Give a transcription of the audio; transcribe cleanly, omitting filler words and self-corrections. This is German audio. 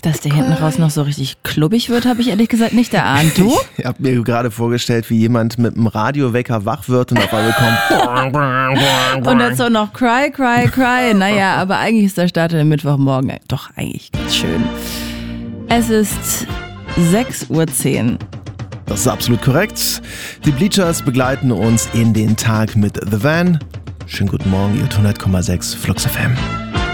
Dass der hinten raus noch so richtig klubbig wird, habe ich ehrlich gesagt nicht erahnt. Du? Ich habe mir gerade vorgestellt, wie jemand mit einem Radiowecker wach wird und auf einmal kommt. Und dazu noch Cry, Cry, Cry. Naja, aber eigentlich ist der Start der Mittwochmorgen doch eigentlich ganz schön. Es ist 6:10 Uhr. Das ist absolut korrekt. Die Bleachers begleiten uns in den Tag mit The Van. Schönen guten Morgen, ihr 100,6 Flux FM.